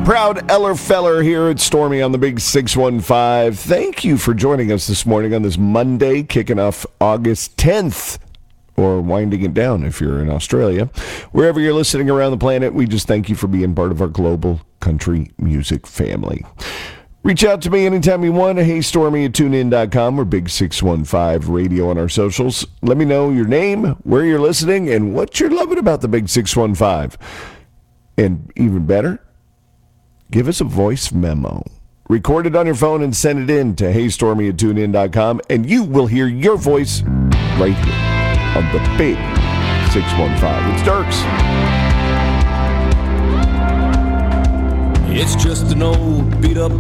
Proud Ellerfeller here at Stormy on the Big 615. Thank you for joining us this morning on this Monday, kicking off August 10th, or winding it down if you're in Australia. Wherever you're listening around the planet, we just thank you for being part of our global country music family. Reach out to me anytime you want. Hey, Stormy at TuneIn.com or Big 615 Radio on our socials. Let me know your name, where you're listening, and what you're loving about the Big 615. And even better, give us a voice memo. Record it on your phone and send it in to HeyStormy at TuneIn.com, and you will hear your voice right here on the Big 615. It's Dirks. It's just an old beat-up